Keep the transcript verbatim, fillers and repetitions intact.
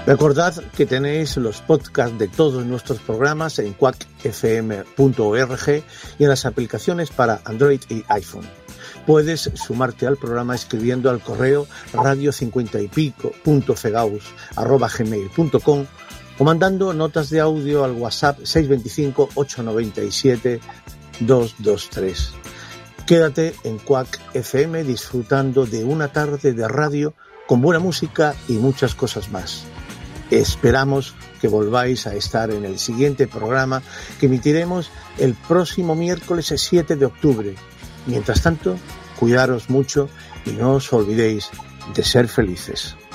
Recordad que tenéis los podcasts de todos nuestros programas en quack f m punto org y en las aplicaciones para Android y iPhone. Puedes sumarte al programa escribiendo al correo radio cincuenta y pico punto fegaus arroba gmail punto com o mandando notas de audio al WhatsApp seis dos cinco, ocho nueve siete, dos dos tres. Quédate en Quack F M disfrutando de una tarde de radio con buena música y muchas cosas más. Esperamos que volváis a estar en el siguiente programa que emitiremos el próximo miércoles siete de octubre. Mientras tanto, cuidaros mucho y no os olvidéis de ser felices.